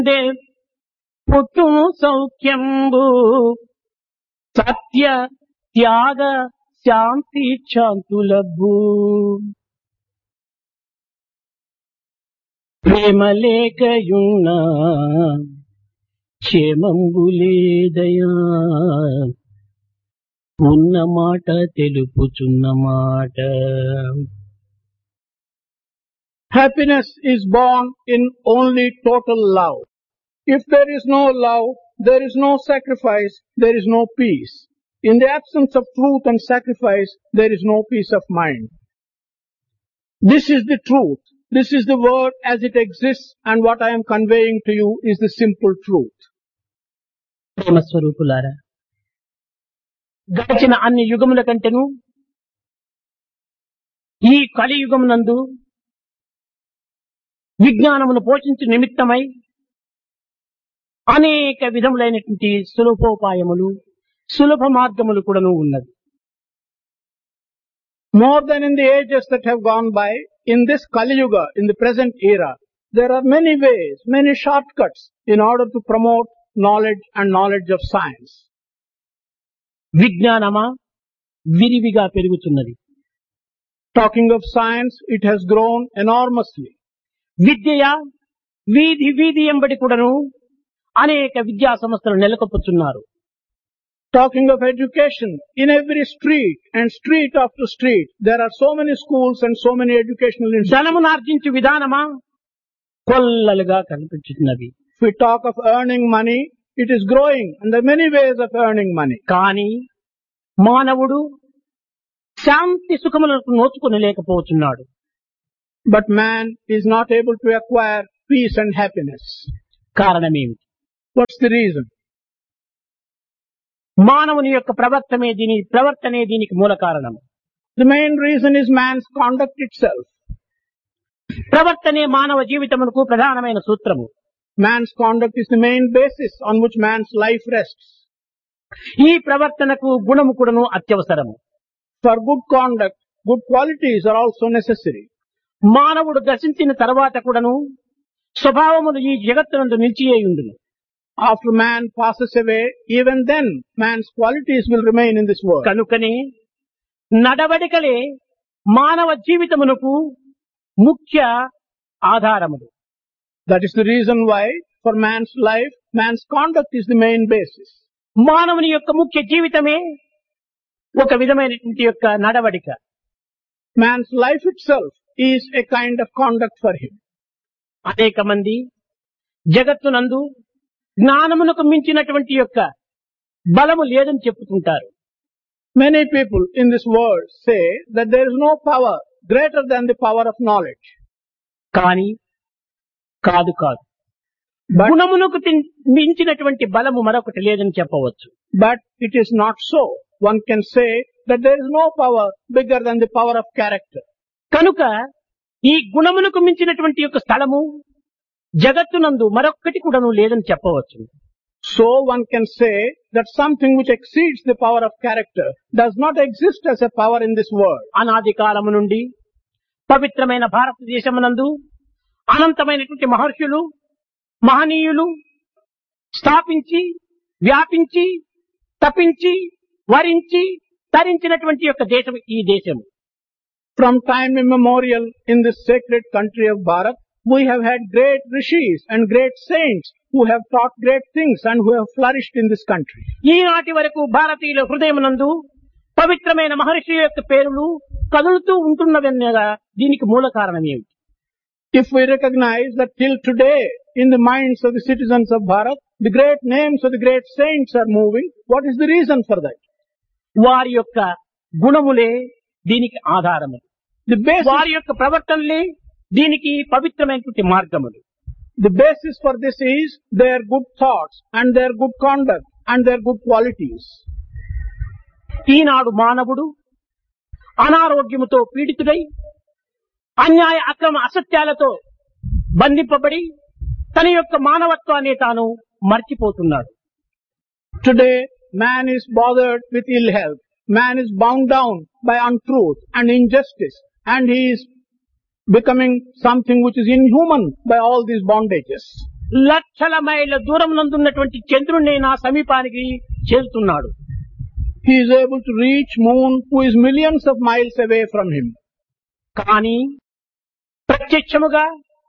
పుట్టు సౌఖ్యంబు సత్య త్యాగ శాంతి శాంతులబ్బు ప్రేమ లేకయున్న క్షేమంబులేదయా ఉన్న మాట తెలుపుచున్న మాట. Happiness is born in only total love. If there is no love, there is no sacrifice, there is no peace. In the absence of truth and sacrifice, there is no peace of mind. This is the truth. This is the word as it exists, and what I am conveying to you is the simple truth. ప్రేమ స్వరూపులారా, గడిచిన అన్ని యుగముల కంటేను ఈ కలియుగమునందు విజ్ఞానమును పోషించు నిమిత్తమై అనేక విధములైనటువంటి సులభోపాయములు సులభ మార్గములు కూడాను ఉన్నది. More than in the ages that have gone by, in this Kali Yuga, in the present era, there are many ways, many shortcuts in order to promote knowledge and knowledge of science. విజ్ఞానమా విరివిగా పెరుగుతున్నది. Talking of science, it has grown enormously. విద్య వీధి వీధి ఎంబడి కూడాను అనేక విద్యా సంస్థలు నెలకొల్పుతున్నారు. Talking of education, in every street and street after street, there are so many schools and so many educational institutions. ధనమునార్జించు విధానమా కొల్లలుగా కనిపించుతున్నది. If we talk of earning money, it is growing, and there are many ways of earning money. కానీ మానవుడు శాంతి సుఖములకు నోచుకొనలేకపోతున్నాడు. But man is not able to acquire peace and happiness. కారణమేమిటి? What's the reason? మానవుని యొక్క ప్రవర్తనే దీనికి మూల కారణం. The main reason is man's conduct itself. ప్రవర్తనే మానవ జీవితమునకు ప్రధానమైన సూత్రము. Man's conduct is the main basis on which man's life rests. ఈ ప్రవర్తనకు గుణము కూడాను అత్యవసరము. For good conduct, good qualities are also necessary. మానవుడు దర్శించిన తర్వాత కూడాను స్వభావములు ఈ జగత్తునందు నిలిచియేయుండును. After man passes away, even then man's qualities will remain in this world. కనుకనే నడవడికలే మానవ జీవితమునకు ముఖ్య ఆధారములు. That is the reason why for man's life, man's conduct is the main basis. మానవుని యొక్క ముఖ్య జీవితమే ఒక విధమైనటువంటి యొక్క నడవడిక. Man's life itself is a kind of conduct for him. అనేక మంది జగత్తునందు జ్ఞానమునకు మించినటువంటి యొక్క బలము లేదని చెప్పుకుంటారు. Many people in this world say that there is no power greater than the power of knowledge. కానీ కాదు. గుణమునకు మించినటువంటి బలము మరొకటి లేదని చెప్పవచ్చు. But it is not so. One can say that there is no power bigger than the power of character. కనుక ఈ గుణమునకు మించినటువంటి యొక్క స్థలము జగత్తునందు మరొక్కటి కూడాను లేదని చెప్పవచ్చు. So one can say that something which exceeds the power of character does not exist as a power in this world. అనాది కాలము నుండి పవిత్రమైన భారతదేశమునందు అనంతమైనటువంటి మహర్షులు మహనీయులు స్థాపించి వ్యాపించి తపించి వరించి తరించినటువంటి యొక్క దేశం ఈ దేశము. From time immemorial in this sacred country of Bharat, we have had great rishis and great saints who have taught great things and who have flourished in this country. ఈనాటి వరకు భారతీయుల హృదయమునందు పవిత్రమైన మహర్షి యొక్క పేరులు కదులుతూ ఉంటున్నవన్నగా దీనికి మూల కారణం ఏమిటి? If we recognize that till today in the minds of the citizens of Bharat, the great names of the great saints are moving, what is the reason for that? వారి యొక్క గుణములే దీనికి ఆధారము. వారి యొక్క ప్రవర్తనలే దీనికి పవిత్రమైనటువంటి మార్గములు. The basis for this is their good thoughts and their good conduct and their good qualities. ఈనాడు మానవుడు అనారోగ్యముతో పీడితుడై అన్యాయ అక్రమ అసత్యాలతో బంధింపబడి తన యొక్క మానవత్వాన్ని తాను మర్చిపోతున్నాడు. Today man is bothered with ill health. Man is bound down by untruth and injustice, and he is becoming something which is inhuman by all these bondages. లక్షల మైళ్ళ దూరం నందున్నటువంటి చంద్రుణ్ణి నా సమీపానికి చేరుతున్నాడు. He is able to reach moon who is millions of miles away from him. కానీ ప్రత్యక్షముగా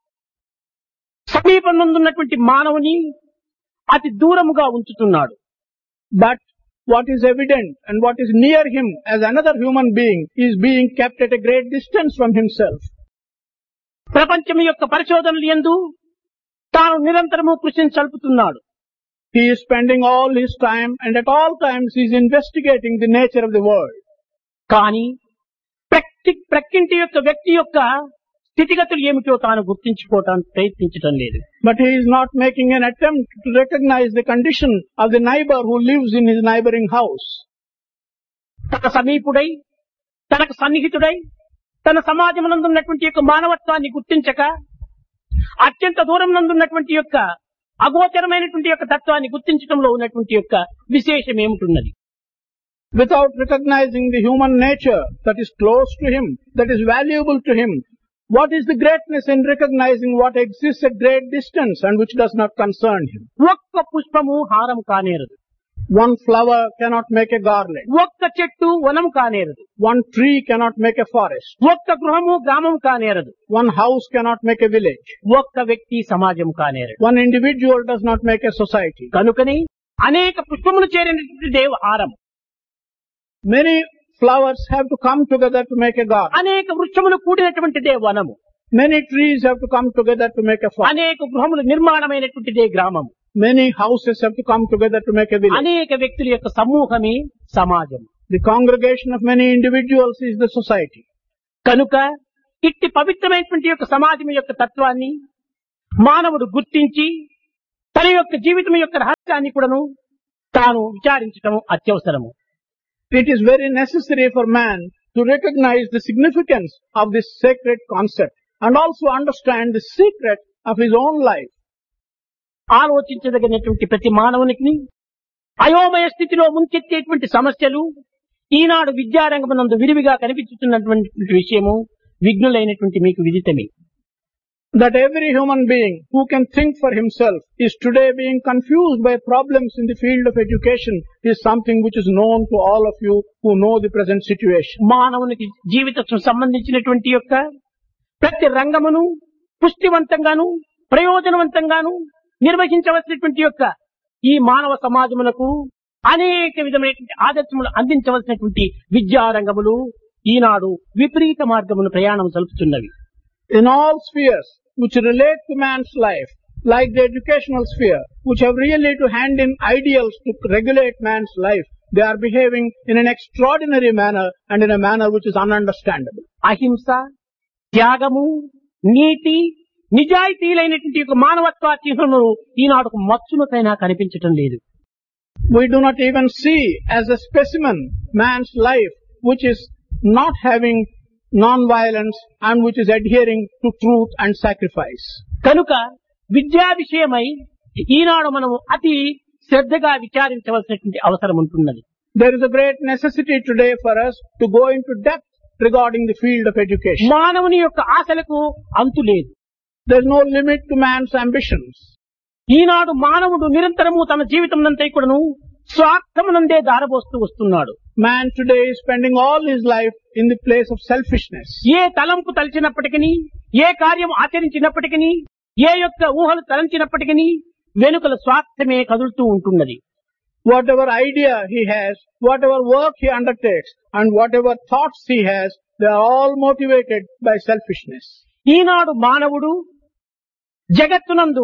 సమీపం నందున్నటువంటి మానవుని అతి దూరముగా ఉంచుతున్నాడు. But what is evident and what is near him as another human being is being kept at a great distance from himself. ప్రపంచం యొక్క పరిశోధనలు యందు తాను నిరంతరము కృషిని చల్పుతున్నాడు. He is spending all his time and at all times he is investigating the nature of the world. కానీ ప్రక్కింటి యొక్క వ్యక్తి యొక్క స్థితిగతులు ఏమిటో తాను గుర్తించుకోవటానికి ప్రయత్నించడం లేదు. But he is not making an attempt to recognize the condition of the neighbor who lives in his neighboring house. తన సమీపుడై, తనకు సన్నిహితుడై, తన సమాజం నందున్నటువంటి యొక్క మానవత్వాన్ని గుర్తించక అత్యంత దూరం నందున్నటువంటి యొక్క అగోచరమైనటువంటి యొక్క తత్వాన్ని గుర్తించడంలో ఉన్నటువంటి యొక్క విశేషం ఏమిటున్నది? Without recognizing the human nature that is close to him, that is valuable to him, what is the greatness in recognizing what exists at great distance and which does not concern him? ఒక్క పుష్పము హారం కానేరదు. One flower cannot make a garland. ఒక్క చెట్టు వనం కానేరదు. One tree cannot make a forest. ఒక్క గృహము గ్రామం కానేరదు. One house cannot make a village. ఒక్క వ్యక్తి సమాజం కానేరదు. One individual does not make a society. కనుకని అనేక పుష్పములు చేరినటువంటి దేవ హారం, Many flowers have to come together to make a garden. అనేక వృక్షములు కూడినటువంటిదే వనము, Many trees have to come together to make a forest. అనేక గృహములు నిర్మాణమైనటువంటిదే గ్రామము, Many houses have to come together to make a village. అనేక వ్యక్తుల యొక్క సమూహమే సమాజం. The congregation of many individuals is the society. కనుక ఇట్టి పవిత్రమైనటువంటి యొక్క సమాజం యొక్క తత్వాన్ని మానవుడు గుర్తించి తన యొక్క జీవితం యొక్క రహస్యాన్ని కూడాను తాను విచారించడం అత్యవసరము. It is very necessary for man to recognize the significance of this sacred concept and also understand the secret of his own life. ఆలోచించదగినటువంటి ప్రతి మానవునికి అయోమయ స్థితిలో ముంచెత్తేటువంటి సమస్యలు ఈనాడు విద్యారంగమునందు విరివిగా కనిపించుతున్నటువంటి విషయము విఘ్నులైనటువంటి మీకు విదితమే. That every human being who can think for himself is today being confused by problems in the field of education is something which is known to all of you who know the present situation. మానవునికి జీవితం సంబంధించినటువంటి యొక్క ప్రతి రంగమును పుష్టివంతంగాను ప్రయోజనవంతంగాను నిర్వహించవలసినటువంటి యొక్క ఈ మానవ సమాజములకు అనేక విధమైనటువంటి ఆదర్శములు అందించవలసినటువంటి విద్యారంగములు ఈనాడు విపరీత మార్గమును ప్రయాణం సలుపుతున్నవి. In all spheres which relate to man's life, like the educational sphere, which have really to hand in ideals to regulate man's life, they are behaving in an extraordinary manner and in a manner which is ununderstandable. అహింస, త్యాగము, నీతి, నిజాయితీలైనటువంటి యొక్క మానవత్వ చిహ్నములు ఈనాడు మచ్చునకైనా కనిపించటం లేదు. We do not even see as a specimen man's life which is not having non-violence and which is adhering to truth and sacrifice. కనుక విద్యా విషయమై ఈనాడు మనము అతి శ్రద్ధగా విచారించవలసినటువంటి అవసరం ఉంటున్నది. There is a great necessity today for us to go into depth regarding the field of education. మానవుని యొక్క ఆశలకు అంతు లేదు. There is no limit to man's ambitions. ఈనాడు మానవుడు నిరంతరము తన జీవితం నంతా కూడాను స్వార్థమునందే దారబోస్తూ వస్తున్నాడు. Man today is spending all his life in the place of selfishness. ఏ తలంపు తలచినప్పటికీ, ఏ కార్యం ఆచరించినప్పటికీ, ఏ యొక్క ఊహలు తలంచినప్పటికీ వెనుకల స్వార్థమే కదులుతూ ఉంటున్నది. Whatever idea he has, whatever work he undertakes, and whatever thoughts he has, they are all motivated by selfishness. ఈనాడు మానవుడు జగత్తునందు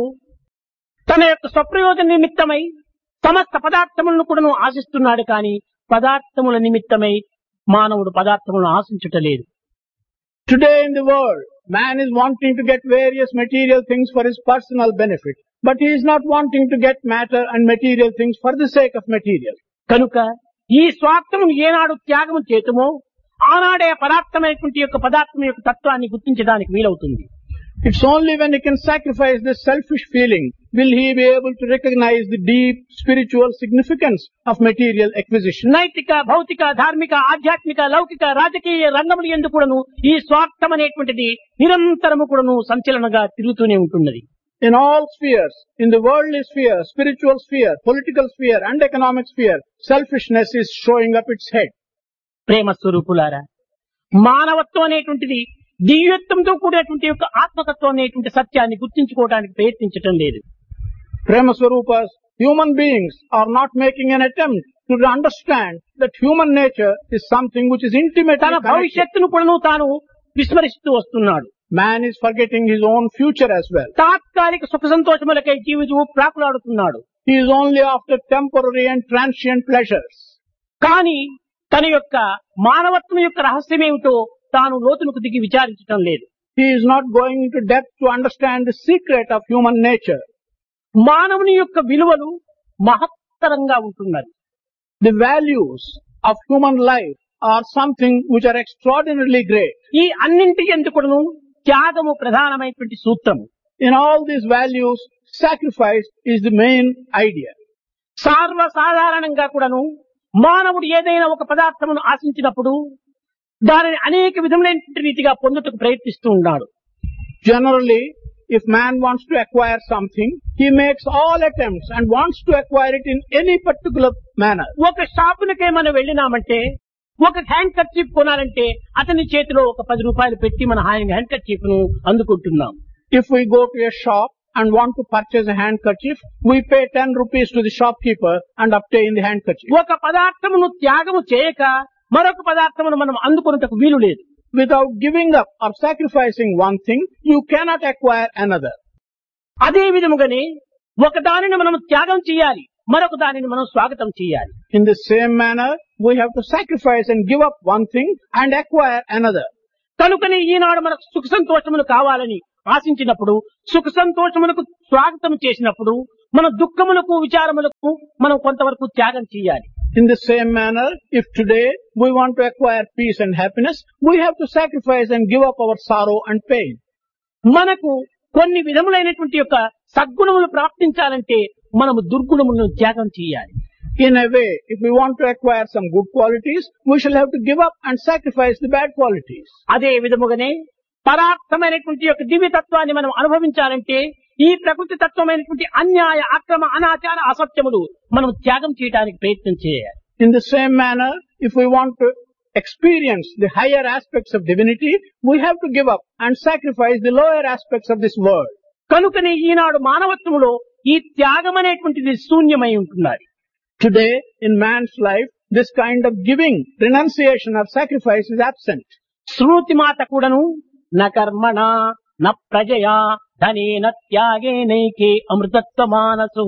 తన యొక్క స్వప్రయోజన నిమిత్తమై సమస్త పదార్థములను కూడా ఆశిస్తున్నాడు, కానీ పదార్థముల నిమిత్తమై మానవుడు పదార్థములను ఆశించుటలేదు. Today in the world, man is wanting to get various material things for his personal benefit, but he is not wanting to get matter and material things for the sake of material. కనుక ఈ స్వార్థమును ఏనాడు త్యాగం చేతుమో ఆనాడే పదార్థమైనటువంటి యొక్క పదార్థం యొక్క తత్వాన్ని గుర్తించడానికి వీలవుతుంది. It's only when he can sacrifice this selfish feeling will he be able to recognize the deep spiritual significance of material acquisition. నైతిక, భౌతిక, ధార్మిక, ఆధ్యాత్మిక, లౌకిక, రాజకీయ రంగములు ఎందుకు కూడాను ఈ స్వార్థం అనేటువంటిది నిరంతరము కూడాను సంచలనంగా తిరుగుతూనే ఉంటున్నది. In all spheres, in the worldly sphere, spiritual sphere, political sphere and economic sphere, selfishness is showing up its head. ప్రేమ స్వరూపులారా, మానవత్వం అనేటువంటిది దివ్యత్వంతో కూడినటువంటి యొక్క ఆత్మతత్వం అనేటువంటి సత్యాన్ని గుర్తించుకోవడానికి ప్రయత్నించటం లేదు. Prema Swarupas, human beings are not making an attempt to understand that human nature is something which is intimately తన connected. భవిష్యత్తును కూడాను తాను విస్మరిస్తూ వస్తున్నాడు. Man is forgetting his own future as well. తాత్కాలిక సుఖ సంతోషములకై జీవితము ప్రాకులాడుతున్నాడు. He is only after temporary and transient pleasures. కానీ తన యొక్క మానవత్వం యొక్క రహస్యమేమిటో తాను లోతులకు దిగి విచారించటం లేదు. He is not going into depth to understand the secret of human nature. మానవుని యొక్క విలువలు మహత్తరంగా ఉంటున్నది. The values of human life are something which are extraordinarily great. ఈ అన్నింటి ఎందుకును త్యాగము ప్రధానమైనటువంటి సూత్రము. In all these values, sacrifice is the main idea. సర్వసాధారణంగా కూడాను మానవుడు ఏదైనా ఒక పదార్థమును ఆశించినప్పుడు దానిని అనేక విధములైనటువంటి రీతిగా పొందుటకు ప్రయత్నిస్తూ ఉన్నాడు. Generally, if man wants to acquire something, he makes all attempts and wants to acquire it in any particular manner. ఒక షాపులకే మనం వెళ్ళినామంటే ఒక హ్యాండ్ కర్చీఫ్ కొనాలంటే అతని చేతిలో ఒక 10 రూపాయలు పెట్టి మన హ్యాండ్ కర్చీఫ్ ను అందుకుంటున్నాం. If we go to a shop and want to purchase a handkerchief, we pay 10 rupees to the shopkeeper and obtain the handkerchief. ఒక పదార్థమును త్యాగము చేయక మరొక పదార్థమును మనం అందుకొనుటకు వీలు లేదు. Without giving up or sacrificing one thing, you cannot acquire another. అదే విధముగానే ఒక దానిని మనం త్యాగం చేయాలి, మరొక దానిని మనం స్వాగతం చేయాలి. In the same manner, we have to sacrifice and give up one thing and acquire another. కనుకనే ఈనాడు మనకు సుఖ సంతోషములు కావాలని ఆశించినప్పుడు, సుఖ సంతోషములకు స్వాగతం చేసినప్పుడు మన దుఃఖములకు విచారములకు మనం కొంతవరకు త్యాగం చేయాలి. In the same manner, if today we want to acquire peace and happiness, we have to sacrifice and give up our sorrow and pain. మనకు కొన్ని విధములైనటువంటి యొక్క సద్గుణములు ప్రాప్తించాలంటే మనము దుర్గుణములను త్యాగం చేయాలి. In a way, if we want to acquire some good qualities, we shall have to give up and sacrifice the bad qualities. అదే విధముగానే పరార్థమైనటువంటి యొక్క దివ్యతత్వాన్ని మనం అనుభవించాలంటే ఈ ప్రకృతి తత్వమైనటువంటి అన్యాయ అక్రమ అనాచార అసత్యములు మనం త్యాగం చేయడానికి ప్రయత్నం చేయాలి. In the same manner, if we want to experience the higher aspects of divinity, we have to give up and sacrifice the lower aspects of this world. కనుకనే ఈనాడు మానవత్వములో ఈ త్యాగం అనేటువంటిది శూన్యమై ఉంటున్నది. Today, in man's life, this kind of giving, renunciation or sacrifice is absent. శృతి మాత కూడాను న కర్మణ న ప్రజయా ధనేన త్యాగేనైకే అమృతత్వ మానసు.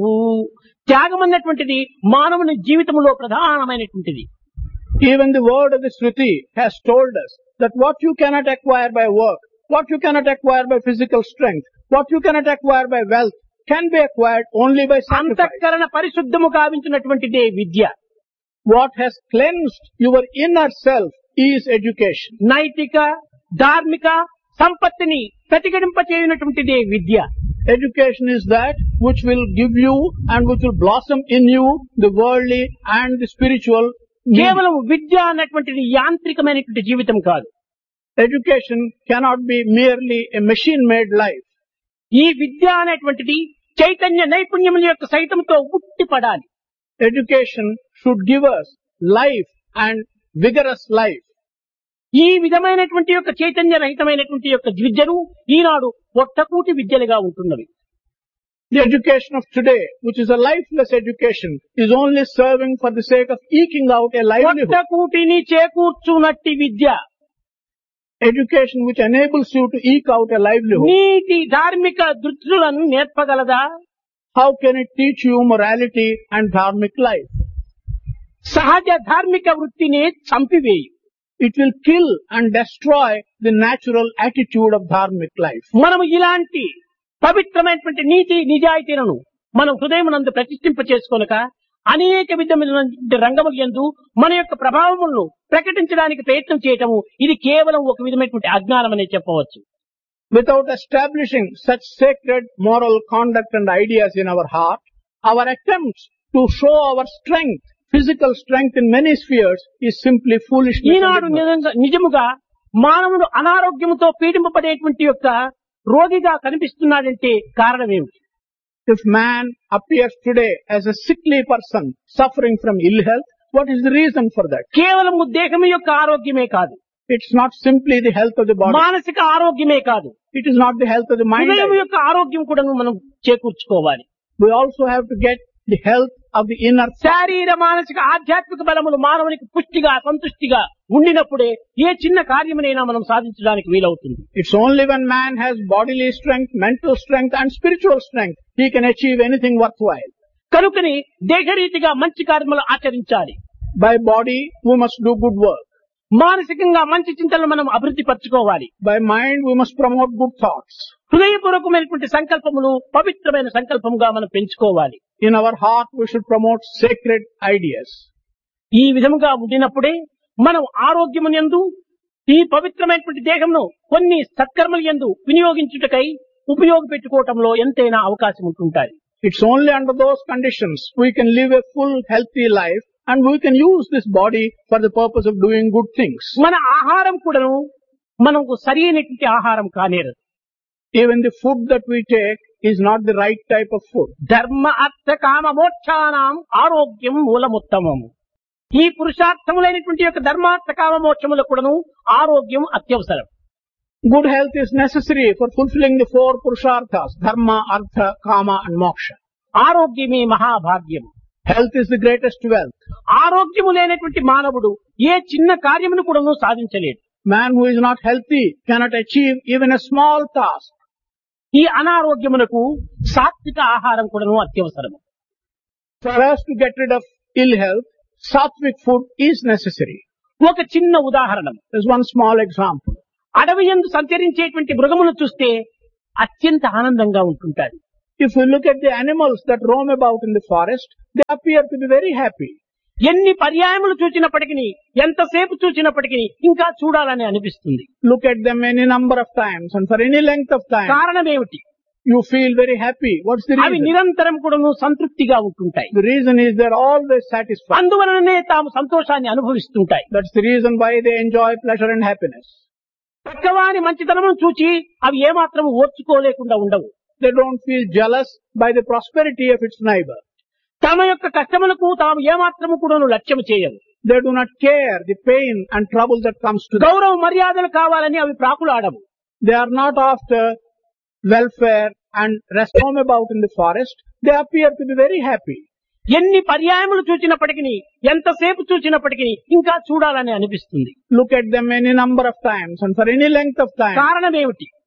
త్యాగం అన్నటువంటిది మానవుని జీవితంలో ప్రధానమైనటువంటిది. Even the word of the Shruti has told us that what you cannot acquire by work, what you cannot acquire by physical strength, what you cannot acquire by wealth, can be acquired only by sacrifice. అంతఃకరణ పరిశుద్ధము గావించినటువంటిదే విద్య. What has cleansed your inner self is education. నైతిక ధార్మిక సంపత్తిని ప్రతిఘటింపచేయునటువంటిదే విద్య. Education is that which will give you and which will blossom in you the worldly and the spiritual. కేవలం విద్య అన్నటువంటిది యాంత్రికమైనటువంటి జీవితం కాదు. Education cannot be merely a machine-made life. ఈ విద్య అనేటువంటిది చైతన్య నైపుణ్యముల యొక్క సైతంతో ఉట్టిపడాలి. Education should give us life and vigorous life. ఈ విధమైనటువంటి యొక్క చైతన్య రహితమైనటువంటి యొక్క విద్యలు ఈనాడు పొట్టకూటి విద్యలుగా ఉంటున్నవి. The education of today, which is a lifeless education, is only serving for the sake of eking out a livelihood. పొట్టకూటిని చేకూర్చునట్టి Vidya, Education which enables you to eke out a livelihood. నీతి ధార్మిక దృష్టులను నేర్పగలదా? How can it teach you morality and dharmic life? సహజ ధార్మిక వృత్తిని చంపివేయి. It will kill and destroy the natural attitude of dharmic life. మనము ఇలాంటి పవిత్రమైనటువంటి నీతి నిజాయితీలను మనం హృదయమునందు ప్రతిష్ఠింప చేసుకోనక అనేక విధమైనటువంటి రంగముల యందు మన యొక్క ప్రభావములను ప్రకటించడానికి ప్రయత్నం చేయటము ఇది కేవలం ఒక విధమైనటువంటి అజ్ఞానం అనే చెప్పవచ్చు. Without establishing such sacred moral conduct and ideas in our heart, our attempts to show our strength, physical strength in many spheres is simply foolishness. ఈనాడు నిజముగా మానవుడు అనారోగ్యముతో పీడింపబడేటువంటి యొక్క రోగిగా కనిపిస్తున్నాడంటే కారణం ఏమిటి? If man appears today as a sickly person suffering from ill health, what is the reason for that? కేవలము దేహం యొక్క ఆరోగ్యమే కాదు, It's not simply the health of the body. మానసిక ఆరోగ్యమే కాదు, It is not the health of the mind. హృదయం యొక్క ఆరోగ్యం కూడా మనం చేకూర్చుకోవాలి. We also have to get the health of the inner self. శారీర మానసిక ఆధ్యాత్మిక బలములు మానవునికి పుష్టిగా సంతుష్టిగా ఉండినప్పుడే ఏ చిన్న కార్యమునైనా మనం సాధించడానికి వీలవుతుంది. It's only when man has bodily strength, mental strength and spiritual strength, he can achieve anything worthwhile. కనుకని దేహరీతిగా మంచి కార్యములు ఆచరించాలి. By body, we must do good work. మానసికంగా మంచి చింతనలు మనం అభివృద్ధి పరచుకోవాలి. By mind, we must promote good thoughts. హృదయపూర్వకమైనటువంటి సంకల్పములు పవిత్రమైన సంకల్పముగా మనం పెంచుకోవాలి. In our heart, we should promote sacred ideas. ఈ విధముగా ఉండినప్పుడే మనం ఆరోగ్యమునందు ఈ పవిత్రమైనటువంటి దేహంను కొన్ని సత్కర్మల యందు వినియోగించుటకై ఉపయోగపెట్టుకోవటంలో ఎంతైనా అవకాశం ఉంటుంటాయి. It's only under those conditions we can live a full, healthy life and we can use this body for the purpose of doing good things. మన ఆహారం కూడాను మనకు సరైనటువంటి ఆహారం కానేరదు. Even the food that we take is not the right type of food. ధర్మ అర్థ కామ మోక్షానాం ఆరోగ్యం మూలముత్తమము. ఈ పురుషార్థములైనటువంటి యొక్క ధర్మార్థ కామ మోక్షములకు కూడాను ఆరోగ్యం అత్యవసరం. Good health is necessary for fulfilling the four purusharthas, dharma, artha, kama and moksha. ఆరోగ్యమే మహాభాగ్యము. Health is the greatest wealth. ఆరోగ్యము లేనటువంటి మానవుడు ఏ చిన్న కార్యమును కూడాను సాధించలేడు. Man who is not healthy cannot achieve even a small task. ఈ అనారోగ్యమునకు సాత్విక ఆహారం కూడాను అత్యవసరము. For us to get rid of ill health, sattvic food is necessary. ఒక చిన్న ఉదాహరణ, There's one small example. అడవి యందు సంచరించేటువంటి మృగమును చూస్తే అత్యంత ఆనందంగా ఉంటుంటారు. If we look at the animals that roam about in the forest, they appear to be very happy. ఎన్ని పర్యాయములు చూచినప్పటికీ ఎంతసేపు చూచినప్పటికీ ఇంకా చూడాలని అనిపిస్తుంది. Look at them any number of times and for any length of time. కారణం ఏమిటి? You feel very happy. What's the అవి reason? నిరంతరం కూడాను సంతృప్తిగా ఉంటుంటాయి. The reason is they're always satisfied. అందువలననే తాము సంతోషాన్ని అనుభవిస్తుంటాయి. That's the reason why they enjoy pleasure and happiness. పక్కవాని మంచితనమును చూచి అవి ఏమాత్రము ఓర్చుకోలేకుండా ఉండవు. They don't feel jealous by the prosperity of its neighbor. తమ యొక్క కష్టములకు తాము ఏమాత్రము కూడాను లక్ష్యం చేయవు. They do not care the pain and trouble that comes to them. గౌరవ మర్యాదలు కావాలని అవి ప్రాకులాడవు. They are not after welfare and roam about in the forest. They appear to be very happy. ఎన్ని పర్యాయములు చూచినప్పటికీ ఎంతసేపు చూచినప్పటికీ ఇంకా చూడాలని అనిపిస్తుంది. Look at them any number of times and for any length of time. కారణం ఏమిటి?